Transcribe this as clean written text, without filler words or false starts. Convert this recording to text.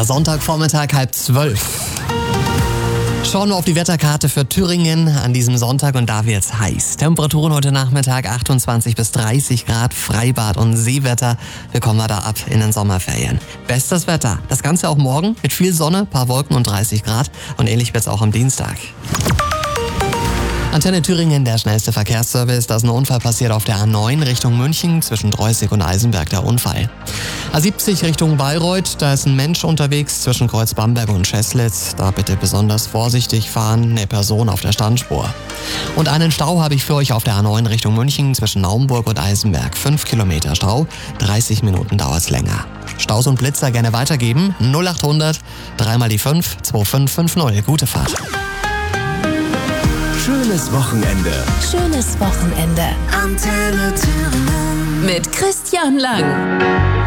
Ja, Sonntagvormittag 11:30. Schauen wir auf die Wetterkarte für Thüringen an diesem Sonntag und da wird's heiß. Temperaturen heute Nachmittag 28 bis 30 Grad, Freibad und Seewetter. Wir kommen da ab in den Sommerferien. Bestes Wetter. Das Ganze auch morgen mit viel Sonne, paar Wolken und 30 Grad. Und ähnlich wird's auch am Dienstag. Antenne Thüringen, der schnellste Verkehrsservice. Da ist ein Unfall passiert auf der A9 Richtung München zwischen Dreußig und Eisenberg, der Unfall. A70 Richtung Bayreuth, da ist ein Mensch unterwegs zwischen Kreuz Bamberg und Scheßlitz. Da bitte besonders vorsichtig fahren, eine Person auf der Standspur. Und einen Stau habe ich für euch auf der A9 Richtung München zwischen Naumburg und Eisenberg. 5 Kilometer Stau, 30 Minuten dauert's länger. Staus und Blitzer gerne weitergeben. 0800 3 mal die 5 2550. Gute Fahrt. Schönes Wochenende. Schönes Wochenende. Antenne Thüringen. Mit Christian Lang.